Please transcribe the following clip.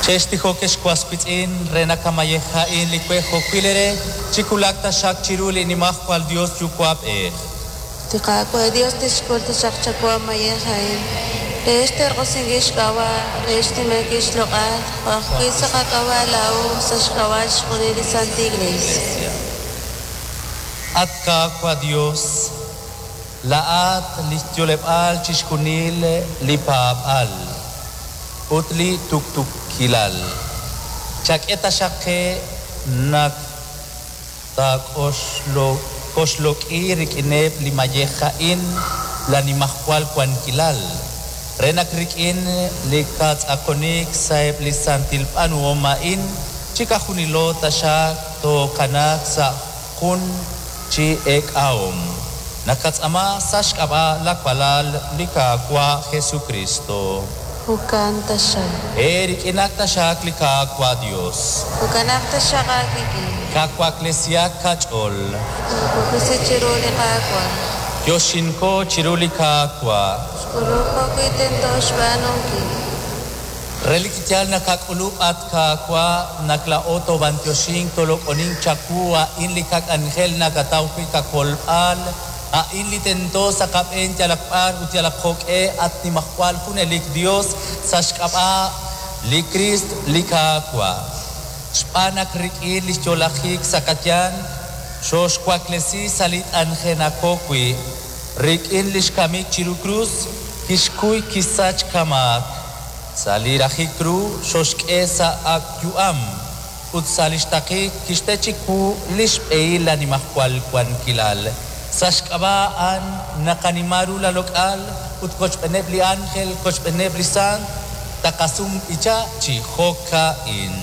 Xestijo que xcuaspitzin rena kamayeja in licuejo quilere chiculacta shak chiruli ni al Dios yucuap Tiqaqua Dios tishkulta shaqchaqua mayejain. Rosingish kawa mekish loqal qaqisa qaqawa lau sashkawa shqurili Santa Iglesia. Atka qua Dios laat listiolep al chishkunil lipab al utli tuk kilal chak eta shaqe nak tak koslok irik ineb limayeja in lanimahkwal kwan kilal renak rikin likat akonik saeb lisantil panuoma in chika hunilo tasha to kanak sa kun chi ek aom nakats ama sashkaba lakwalal likakwa Jesucristo Hukanta siya. Erik inakta siya likakwa Dios Hukanakta siya kakiki. kakwa klesya kachol Hukusi chiruli kakwa. Yoshin ko chiruli kakwa Shkuruko kitento shbanongki. Relikitial na kakulup at kakwa naklaoto bantiosing tolok oning chakua inlikak anghel na katawpi kakolpal a inlitento sa kapen tialakpan utialakhok at ni makwal kunelik Dios sa shkapa li Christ likakwa spanak rikin lischolakik sa katyan shosh kwaklesi salit anghena kokwi rikin lishkamik chirukrus kishkuy kisach kamak salirahikru shoshke sa akyuam utsalistaki kishtechiku lishpeila ni makwal kwan kilal Sashkabaan nakanimaru la lokal ut kochpenebli angel kochpenebli san takasum icha chihoka in